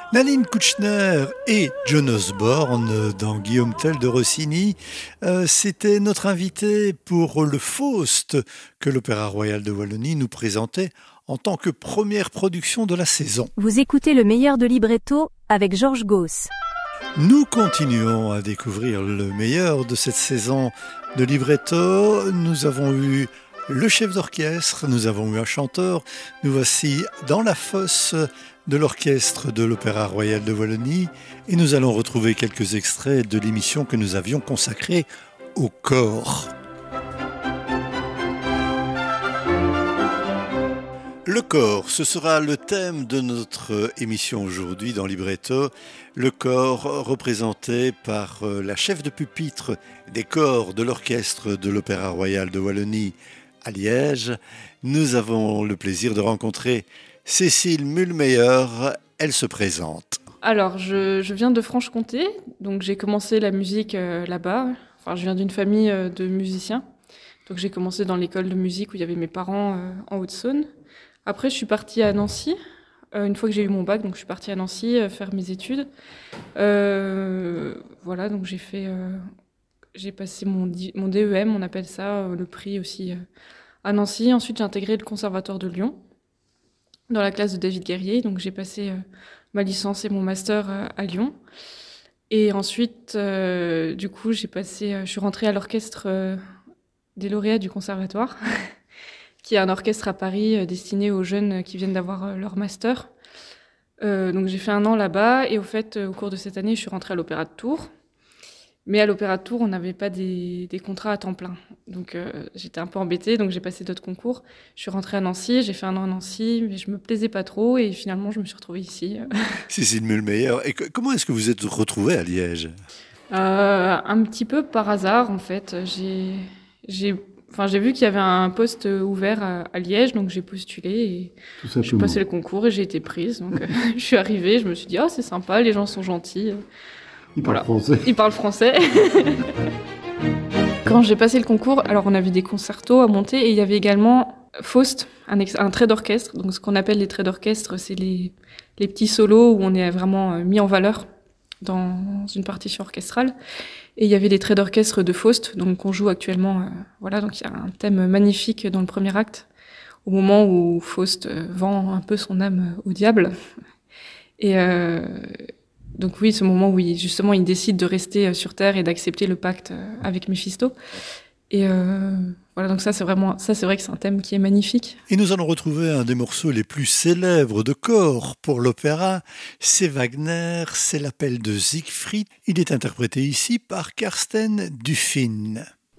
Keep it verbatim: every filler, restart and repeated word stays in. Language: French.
Nadine Kouchner et John Osborne dans Guillaume Tell de Rossini, euh, c'était notre invité pour le Faust que l'Opéra Royal de Wallonie nous présentait en tant que première production de la saison. Vous écoutez le meilleur de libretto avec Georges Gauss. Nous continuons à découvrir le meilleur de cette saison de libretto. Nous avons eu le chef d'orchestre, nous avons eu un chanteur. Nous voici dans la fosse de l'orchestre de l'Opéra Royal de Wallonie et nous allons retrouver quelques extraits de l'émission que nous avions consacrée au corps. Le corps, ce sera le thème de notre émission aujourd'hui dans Libretto. Le corps représenté par la chef de pupitre des corps de l'orchestre de l'Opéra Royal de Wallonie à Liège. Nous avons le plaisir de rencontrer Cécile Mulmeyer. Elle se présente. Alors, je, je viens de Franche-Comté, donc j'ai commencé la musique euh, là-bas. Enfin, je viens d'une famille euh, de musiciens. Donc j'ai commencé dans l'école de musique où il y avait mes parents euh, en Haute-Saône. Après, je suis partie à Nancy, euh, une fois que j'ai eu mon bac, donc je suis partie à Nancy euh, faire mes études. Euh, voilà, donc j'ai fait, euh, j'ai passé mon, mon D E M, on appelle ça, euh, le prix aussi euh, à Nancy. Ensuite, j'ai intégré le Conservatoire de Lyon, dans la classe de David Guerrier. Donc j'ai passé euh, ma licence et mon master euh, à Lyon. Et ensuite, euh, du coup, j'ai passé, euh, je suis rentrée à l'orchestre euh, des lauréats du Conservatoire. Qui est un orchestre à Paris euh, destiné aux jeunes qui viennent d'avoir euh, leur master. Euh, donc j'ai fait un an là-bas et au fait, euh, au cours de cette année, je suis rentrée à l'Opéra de Tours. Mais à l'Opéra de Tours, on n'avait pas des, des contrats à temps plein. Donc euh, j'étais un peu embêtée, donc j'ai passé d'autres concours. Je suis rentrée à Nancy, j'ai fait un an à Nancy, mais je me plaisais pas trop et finalement je me suis retrouvée ici. Cécile Mulmeyer, et que, comment est-ce que vous êtes retrouvée à Liège ? euh, Un petit peu par hasard en fait. J'ai... j'ai Enfin, j'ai vu qu'il y avait un poste ouvert à, à Liège, donc j'ai postulé et j'ai passé le concours et j'ai été prise. Donc, euh, je suis arrivée, je me suis dit, oh, c'est sympa, les gens sont gentils. Ils parlent voilà. français. Ils parlent français. Quand j'ai passé le concours, alors on avait des concertos à monter et il y avait également Faust, un, ex- un trait d'orchestre. Donc, ce qu'on appelle les traits d'orchestre, c'est les, les petits solos où on est vraiment mis en valeur dans une partition orchestrale. Et il y avait des traits d'orchestre de Faust, donc qu'on joue actuellement. Euh, voilà, donc il y a un thème magnifique dans le premier acte, au moment où Faust euh, vend un peu son âme au diable. Et euh, donc oui, ce moment où il, justement il décide de rester sur Terre et d'accepter le pacte avec Méphisto. Et euh, voilà, donc ça c'est vraiment, ça c'est vrai que c'est un thème qui est magnifique. Et nous allons retrouver un des morceaux les plus célèbres de corps pour l'opéra. C'est Wagner, c'est l'appel de Siegfried. Il est interprété ici par Karsten Dufin.